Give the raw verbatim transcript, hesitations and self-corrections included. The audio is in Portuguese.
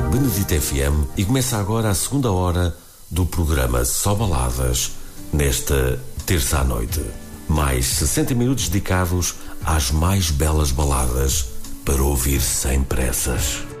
Benedito F M e começa agora a segunda hora do programa Só Baladas, nesta terça à noite. Mais sessenta minutos dedicados às mais belas baladas para ouvir sem pressas.